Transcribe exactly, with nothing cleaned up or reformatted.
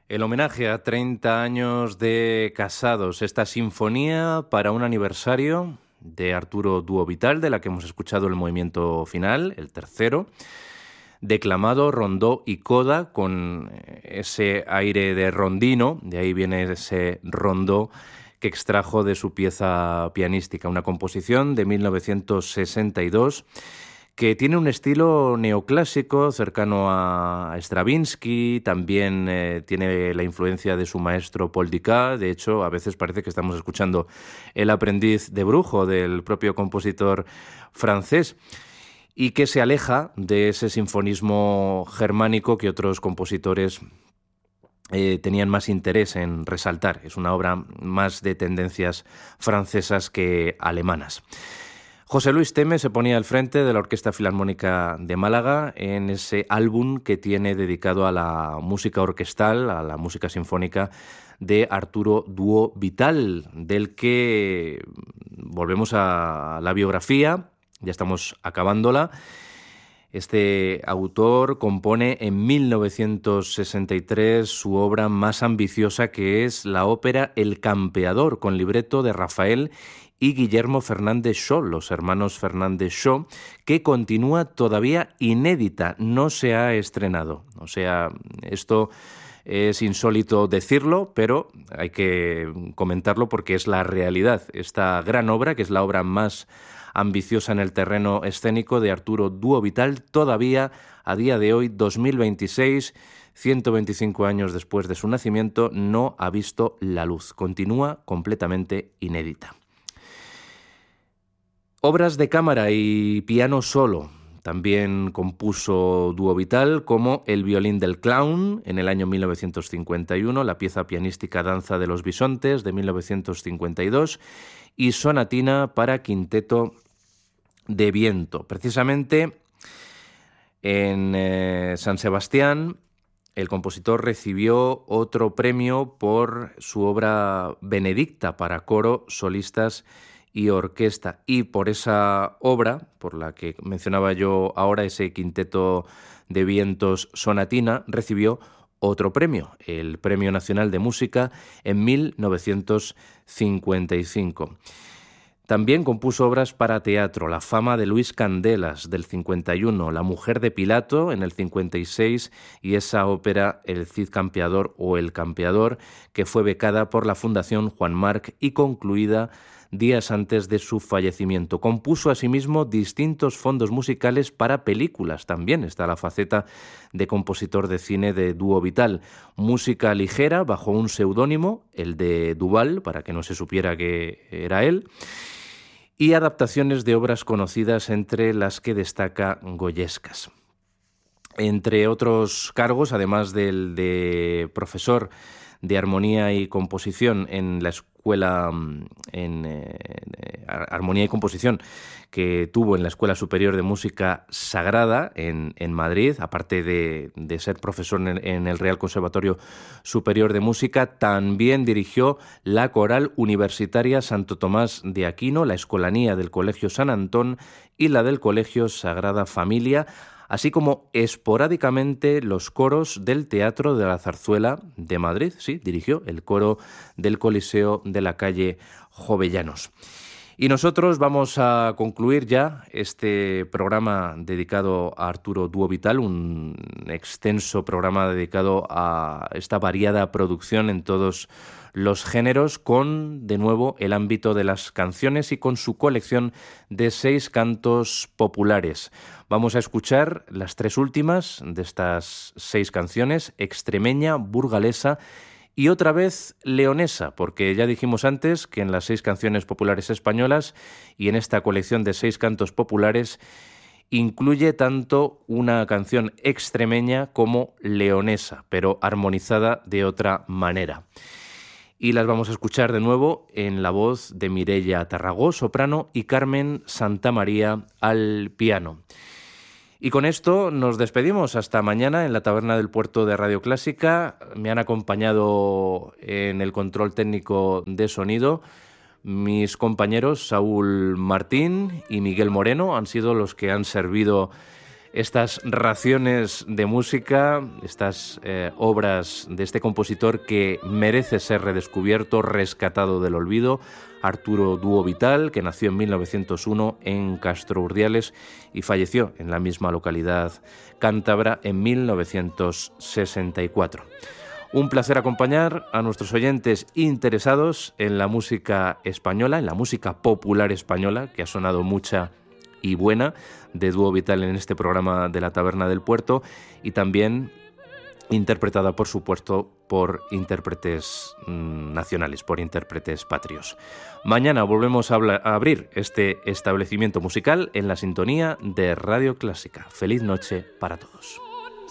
El homenaje a treinta años de casados, esta sinfonía para un aniversario de Arturo Duovital, de la que hemos escuchado el movimiento final, el tercero, declamado rondó y coda con ese aire de rondino, de ahí viene ese rondó que extrajo de su pieza pianística, una composición de mil novecientos sesenta y dos que tiene un estilo neoclásico cercano a Stravinsky, también eh, tiene la influencia de su maestro Paul Dukas. De hecho, a veces parece que estamos escuchando El aprendiz de brujo del propio compositor francés, y que se aleja de ese sinfonismo germánico que otros compositores eh, tenían más interés en resaltar. Es una obra más de tendencias francesas que alemanas. José Luis Teme se ponía al frente de la Orquesta Filarmónica de Málaga en ese álbum que tiene dedicado a la música orquestal, a la música sinfónica de Arturo Duovital, del que volvemos a la biografía, ya estamos acabándola. Este autor compone en mil novecientos sesenta y tres su obra más ambiciosa, que es la ópera El Campeador, con libreto de Rafael y Guillermo Fernández Shaw, los hermanos Fernández Shaw, que continúa todavía inédita, no se ha estrenado. O sea, esto es insólito decirlo, pero hay que comentarlo porque es la realidad. Esta gran obra, que es la obra más ambiciosa en el terreno escénico de Arturo Duovital, todavía a día de hoy, dos mil veintiséis, ciento veinticinco años después de su nacimiento, no ha visto la luz. Continúa completamente inédita. Obras de cámara y piano solo también compuso Duovital, como El violín del clown en el año mil novecientos cincuenta y uno, la pieza pianística Danza de los bisontes de mil novecientos cincuenta y dos y Sonatina para quinteto de viento. Precisamente en eh, San Sebastián el compositor recibió otro premio por su obra Benedicta para coro, solistas y orquesta, y por esa obra, por la que mencionaba yo ahora, ese quinteto de vientos Sonatina, recibió otro premio, el Premio Nacional de Música, en mil novecientos cincuenta y cinco. También compuso obras para teatro, La fama de Luis Candelas, del cincuenta y uno, La mujer de Pilato, en el cincuenta y seis, y esa ópera El Cid Campeador o El Campeador, que fue becada por la Fundación Juan March y concluida días antes de su fallecimiento. Compuso asimismo distintos fondos musicales para películas. También está la faceta de compositor de cine de Duovital. Música ligera bajo un seudónimo, el de Duval, para que no se supiera que era él, y adaptaciones de obras conocidas, entre las que destaca Goyescas. Entre otros cargos, además del de profesor de armonía y composición en la escuela en eh, armonía y composición que tuvo en la Escuela Superior de Música Sagrada en, en Madrid, aparte de, de ser profesor en, en el Real Conservatorio Superior de Música, también dirigió la Coral Universitaria Santo Tomás de Aquino, la Escolanía del Colegio San Antón y la del Colegio Sagrada Familia, así como esporádicamente los coros del Teatro de la Zarzuela de Madrid. Sí, dirigió el coro del Coliseo de la calle Jovellanos. Y nosotros vamos a concluir ya este programa dedicado a Arturo Duovital, un extenso programa dedicado a esta variada producción en todos los géneros, con, de nuevo, el ámbito de las canciones y con su colección de seis cantos populares. Vamos a escuchar las tres últimas de estas seis canciones: extremeña, burgalesa y otra vez leonesa, porque ya dijimos antes que en las seis canciones populares españolas y en esta colección de seis cantos populares incluye tanto una canción extremeña como leonesa, pero armonizada de otra manera. Y las vamos a escuchar de nuevo en la voz de Mireia Tarragó, soprano, y Carmen Santamaría al piano. Y con esto nos despedimos hasta mañana en la Taberna del Puerto de Radio Clásica. Me han acompañado en el control técnico de sonido mis compañeros Saúl Martín y Miguel Moreno. Han sido los que han servido estas raciones de música, estas eh, obras de este compositor que merece ser redescubierto, rescatado del olvido, Arturo Dúo Vital, que nació en mil novecientos uno en Castro Urdiales y falleció en la misma localidad cántabra en mil novecientos sesenta y cuatro. Un placer acompañar a nuestros oyentes interesados en la música española, en la música popular española, que ha sonado mucha y buena de Dúo Vital en este programa de la Taberna del Puerto, y también interpretada, por supuesto, por intérpretes mmm, nacionales, por intérpretes patrios. Mañana volvemos a, hablar, a abrir este establecimiento musical en la sintonía de Radio Clásica. Feliz noche para todos.